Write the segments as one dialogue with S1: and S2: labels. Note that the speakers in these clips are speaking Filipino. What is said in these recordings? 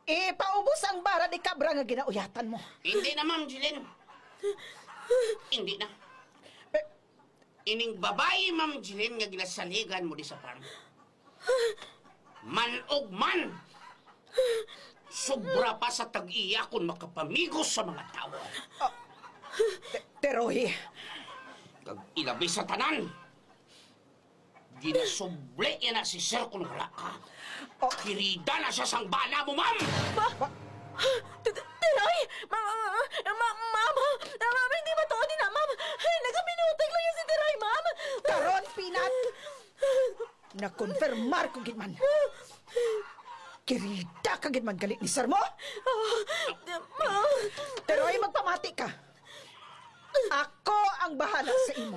S1: Ipaubos ang bara ni Cabra nga ginauyatan mo.
S2: Hindi na, Ma'am Jilin. Hindi na.
S1: Eh,
S2: Ining babae, Ma'am Jilin, nga ginasaligan mo di sa farm. Man og man. Sobra pa sa tag-iya kung makapamigos sa mga tao.
S1: Teroy,
S2: Kag ilabi sa tanan. Ginasuble yan na si Sir kung wala ka. Kirida na siya sang bala mo, Ma'am!
S3: Tiray! Mama! Hindi ba to? Di na, ma'am! Nagaminutay lang yan si Tiray, ma'am!
S1: karon pinat. Nakonfirmar ko gitman. Kirida ka gitman galit ni sir mo.
S3: Ma'am!
S1: Teroy, magpamati ka. Ako ang bahala sa imo.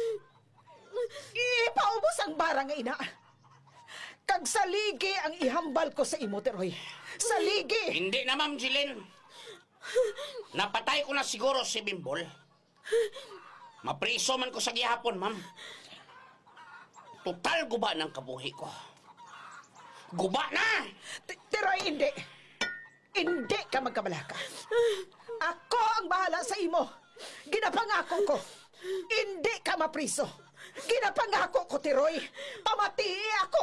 S1: Ipaubos ang bara nga ina. Kag saligi ang ihambal ko sa imo, Teroy. Saligi!
S2: Hindi na, Ma'am Jilin. Napatay ko na siguro si Bimbol. Mapriso man ko sa gihapon, Ma'am. Total guba ng kabuhi ko. Guba na!
S1: Teroy, hindi. Hindi ka magkabalaka. Ako ang bahala sa imo. Ginapangako ko. Hindi ka mapriso. Ginapangako ko, Teroy. Pamatii ako.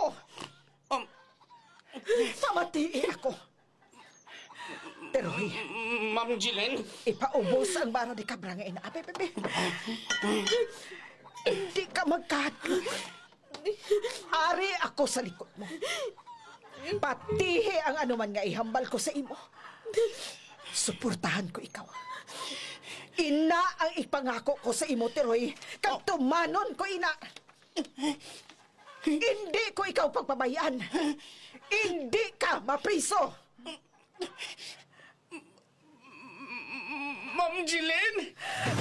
S1: Pamatii ako. Teroy,
S2: Ma'am Jilin?
S1: ipaubos ang bara ni Cabra nga ina. Bebe. Hindi ka magkahadlo. Ari ako sa likod mo. Patihi ang anuman nga ihambal ko sa imo. Suportahan ko ikaw. Ina ang ipangako ko sa imo, Teroy. Kag tumanon ko, ina. Hindi ko ikaw pagpabayaan. Hindi ka mapriso.
S2: Ma'am Jilin?